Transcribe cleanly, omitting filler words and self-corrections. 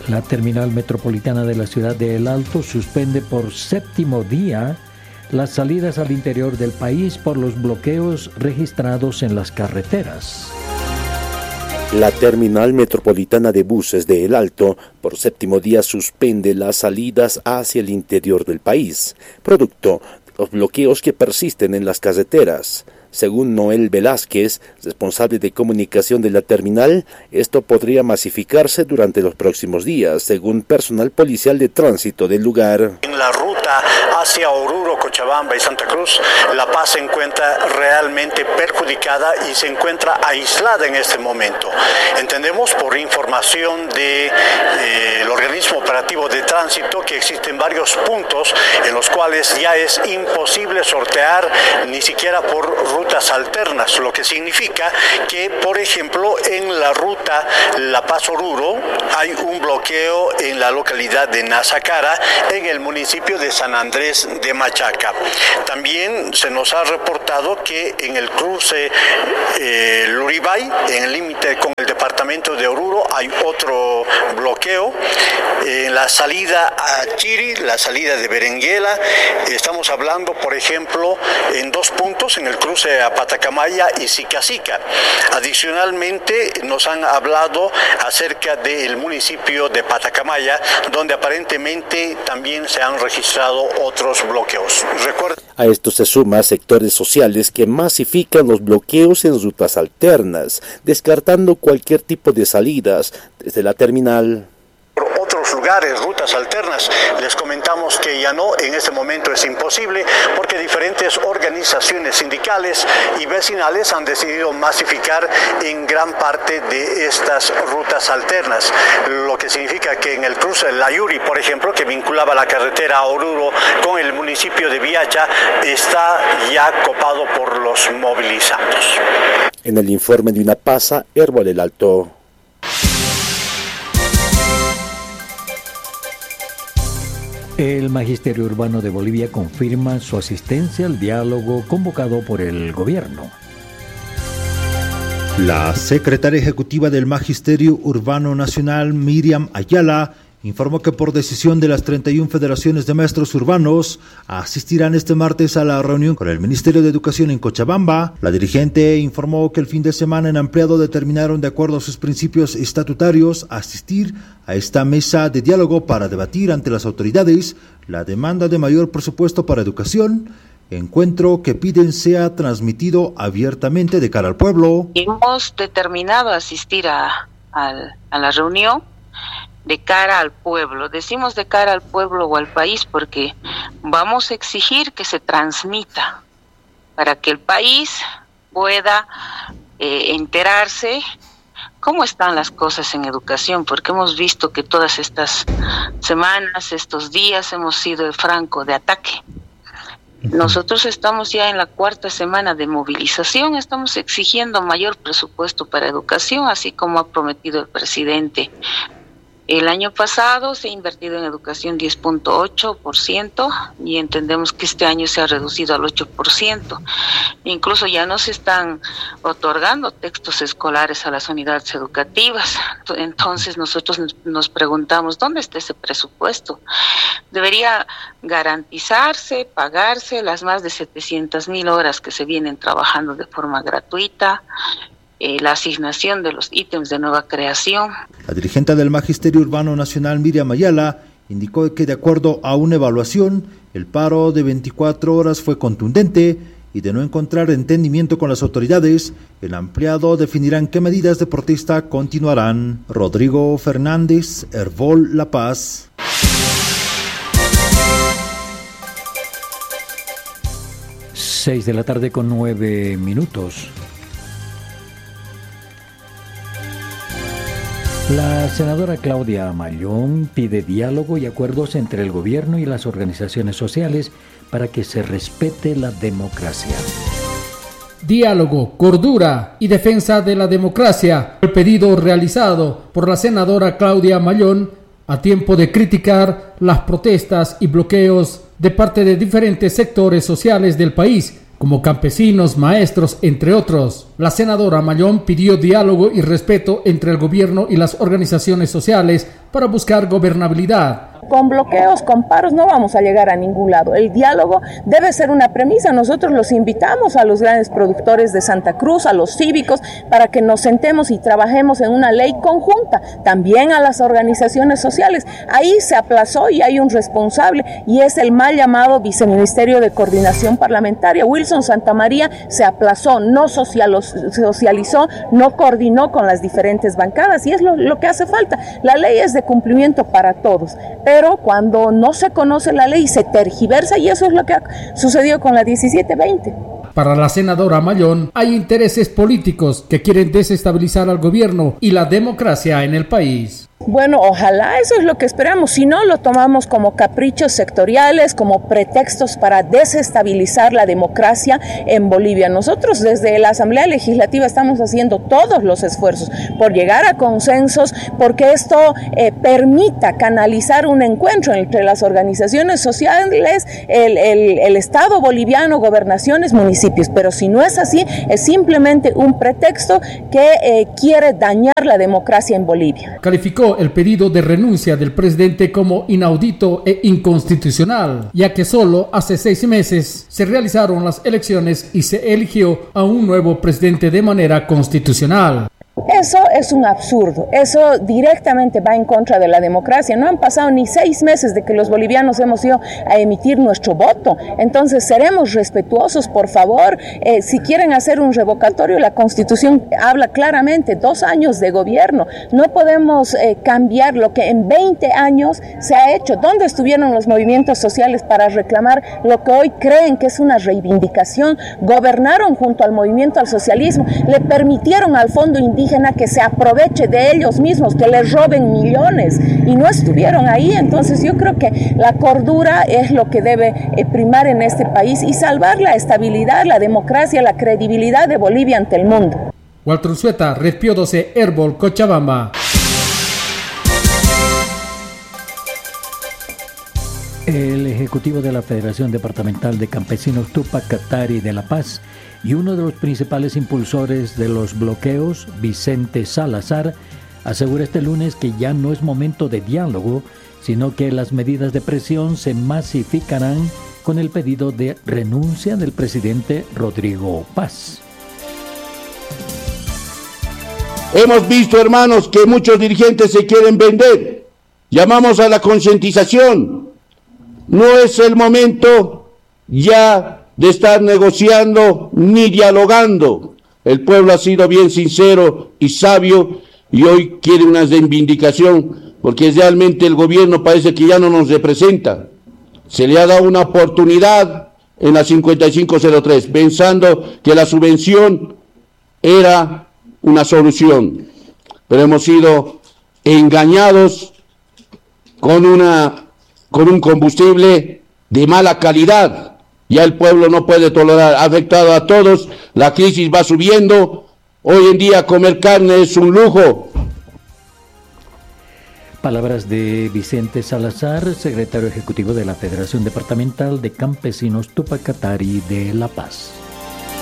La terminal metropolitana de la ciudad de El Alto suspende por 7º día las salidas al interior del país por los bloqueos registrados en las carreteras. La terminal metropolitana de buses de El Alto por 7º día suspende las salidas hacia el interior del país, producto de los bloqueos que persisten en las carreteras. Según Noel Velázquez, responsable de comunicación de la terminal, esto podría masificarse durante los próximos días, según personal policial de tránsito del lugar. En la ruta hacia Oruro, Cochabamba y Santa Cruz, La Paz se encuentra realmente perjudicada y se encuentra aislada en este momento. Entendemos por información del organismo operativo de tránsito que existen varios puntos en los cuales ya es imposible sortear ni siquiera por rutas alternas, lo que significa que, por ejemplo, en la ruta La Paz-Oruro hay un bloqueo en la localidad de Nazacara, en el municipio de San Andrés de Machaca. También se nos ha reportado que en el cruce Luribay, en el límite con el departamento de Oruro, hay otro bloqueo. En la salida a Chiri, la salida de Berenguela, estamos hablando, por ejemplo, en 2 puntos, en el cruce a Patacamaya y Sicasica. Adicionalmente, nos han hablado acerca del municipio de Patacamaya, donde aparentemente también se han registrado otros bloqueos. A esto se suman sectores sociales que masifican los bloqueos en rutas alternas, descartando cualquier tipo de salidas desde la terminal. Lugares, rutas alternas, les comentamos que ya no, en este momento es imposible porque diferentes organizaciones sindicales y vecinales han decidido masificar en gran parte de estas rutas alternas, lo que significa que en el cruce de La Yuri, por ejemplo, que vinculaba la carretera a Oruro con el municipio de Viacha, está ya copado por los movilizados. En el informe de una pasa, Herbol El Alto. El Magisterio Urbano de Bolivia confirma su asistencia al diálogo convocado por el gobierno. La secretaria ejecutiva del Magisterio Urbano Nacional, Miriam Ayala, informó que por decisión de las 31 federaciones de maestros urbanos asistirán este martes a la reunión con el Ministerio de Educación en Cochabamba. La dirigente informó que el fin de semana en ampliado determinaron, de acuerdo a sus principios estatutarios, asistir a esta mesa de diálogo para debatir ante las autoridades la demanda de mayor presupuesto para educación, encuentro que piden sea transmitido abiertamente de cara al pueblo. Hemos determinado asistir a la reunión de cara al pueblo. Decimos de cara al pueblo o al país porque vamos a exigir que se transmita para que el país pueda enterarse cómo están las cosas en educación, porque hemos visto que todas estas semanas, estos días hemos sido el franco de ataque. Nosotros estamos ya en la 4ª semana de movilización, estamos exigiendo mayor presupuesto para educación, así como ha prometido el presidente. El año pasado se ha invertido en educación 10.8% y entendemos que este año se ha reducido al 8%. Incluso ya no se están otorgando textos escolares a las unidades educativas. Entonces nosotros nos preguntamos, ¿dónde está ese presupuesto? Debería garantizarse, pagarse las más de 700,000 horas que se vienen trabajando de forma gratuita, la asignación de los ítems de nueva creación. La dirigente del Magisterio Urbano Nacional, Miriam Ayala, indicó que de acuerdo a una evaluación, el paro de 24 horas fue contundente y de no encontrar entendimiento con las autoridades, el ampliado definirán qué medidas de protesta continuarán. Rodrigo Fernández, Herbol, La Paz. Seis de la tarde con 9 minutos. La senadora Claudia Mallón pide diálogo y acuerdos entre el gobierno y las organizaciones sociales para que se respete la democracia. Diálogo, cordura y defensa de la democracia. El pedido realizado por la senadora Claudia Mallón a tiempo de criticar las protestas y bloqueos de parte de diferentes sectores sociales del país como campesinos, maestros, entre otros. La senadora Mayón pidió diálogo y respeto entre el gobierno y las organizaciones sociales para buscar gobernabilidad. Con bloqueos, con paros, no vamos a llegar a ningún lado. El diálogo debe ser una premisa. Nosotros los invitamos a los grandes productores de Santa Cruz, a los cívicos, para que nos sentemos y trabajemos en una ley conjunta. También a las organizaciones sociales. Ahí se aplazó y hay un responsable, y es el mal llamado Viceministerio de Coordinación Parlamentaria. Wilson Santamaría se aplazó, no socializó, no coordinó con las diferentes bancadas, y es lo que hace falta. La ley es de cumplimiento para todos, pero cuando no se conoce la ley se tergiversa, y eso es lo que ha sucedido con la 1720. Para la senadora Mayón, hay intereses políticos que quieren desestabilizar al gobierno y la democracia en el país. Bueno, ojalá eso es lo que esperamos, si no lo tomamos como caprichos sectoriales, como pretextos para desestabilizar la democracia en Bolivia. Nosotros desde la Asamblea Legislativa estamos haciendo todos los esfuerzos por llegar a consensos, porque esto permita canalizar un encuentro entre las organizaciones sociales, el Estado boliviano, gobernaciones, municipios, pero si no es así, es simplemente un pretexto que quiere dañar la democracia en Bolivia. Calificó el pedido de renuncia del presidente como inaudito e inconstitucional, ya que solo hace 6 meses se realizaron las elecciones y se eligió a un nuevo presidente de manera constitucional. Eso es un absurdo, eso directamente va en contra de la democracia. No han pasado ni 6 meses de que los bolivianos hemos ido a emitir nuestro voto, entonces seremos respetuosos, por favor. Si quieren hacer un revocatorio, la Constitución habla claramente, 2 años de gobierno, no podemos cambiar lo que en 20 años se ha hecho. ¿Dónde estuvieron los movimientos sociales para reclamar lo que hoy creen que es una reivindicación? Gobernaron junto al movimiento al socialismo, le permitieron al fondo indígena que se aproveche de ellos mismos, que les roben millones, y no estuvieron ahí. Entonces yo creo que la cordura es lo que debe primar en este país y salvar la estabilidad, la democracia, la credibilidad de Bolivia ante el mundo. Walter Unzueta, Red Pío 12, Herbol, Cochabamba. El ejecutivo de la Federación Departamental de Campesinos Tupac Katari de La Paz y uno de los principales impulsores de los bloqueos, Vicente Salazar, asegura este lunes que ya no es momento de diálogo, sino que las medidas de presión se masificarán con el pedido de renuncia del presidente Rodrigo Paz. Hemos visto, hermanos, que muchos dirigentes se quieren vender. Llamamos a la concientización. No es el momento ya de estar negociando ni dialogando. El pueblo ha sido bien sincero y sabio y hoy quiere una reivindicación, porque realmente el gobierno parece que ya no nos representa. Se le ha dado una oportunidad en la 5503, pensando que la subvención era una solución, pero hemos sido engañados con un combustible de mala calidad. Ya el pueblo no puede tolerar, ha afectado a todos, la crisis va subiendo, hoy en día comer carne es un lujo. Palabras de Vicente Salazar, secretario ejecutivo de la Federación Departamental de Campesinos Tupac Katari de La Paz.